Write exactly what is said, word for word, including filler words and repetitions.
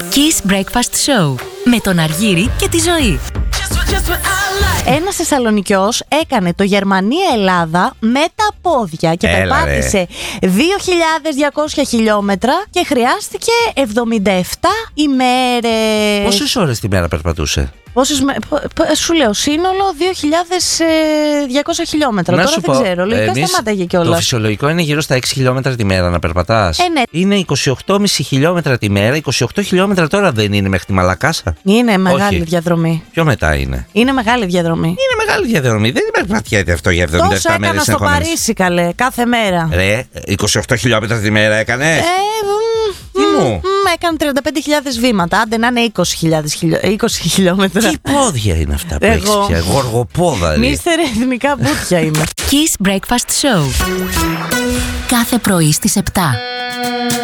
Kiss Breakfast Show με τον Αργύρη και τη Ζωή. Ένας Θεσσαλονικιός έκανε το Γερμανία-Ελλάδα με τα πόδια και Έλα, περπάτησε δύο χιλιάδες διακόσια χιλιόμετρα και χρειάστηκε εβδομήντα επτά ημέρες. Πόσες ώρες τη μέρα περπατούσε? Πόσες με... Σου λέω σύνολο δύο χιλιάδες διακόσια χιλιόμετρα. Να Τώρα σου δεν πω, ξέρω. Λογικά εμείς, σταμάταγε το κιόλας. φυσιολογικό είναι γύρω στα έξι χιλιόμετρα τη μέρα να περπατάς. Ε, ναι. Είναι είκοσι οκτώ κόμμα πέντε χιλιόμετρα τη μέρα. είκοσι οκτώ χιλιόμετρα τώρα δεν είναι μέχρι τη Μαλακάσα? Είναι μεγάλη Όχι. διαδρομή. Πιο μετά είναι. Είναι μεγάλη διαδρομή. Είναι μεγάλη διαδρομή. Δεν περπατιέται αυτό για εβδομήντα Τόσο επτά μέρες έκανα στο συνεχόμενες. Παρίσι, καλέ, κάθε μέρα. Ρε, είκοσι οκτώ χιλιόμετρα τη μέρα έκανες? Ε, μ, Τι μ, μου? μ, έκανε τριάντα πέντε χιλιάδες βήματα. Άντε να είναι είκοσι χιλιάδες χιλιο... είκοσι χιλιόμετρα. Τι πόδια είναι αυτά που Εγώ. έχεις πια? Γοργοπόδαρη. Μίστερ εθνικά μπουτια είμαι. Kiss Breakfast Show. Κάθε πρωί στις επτά.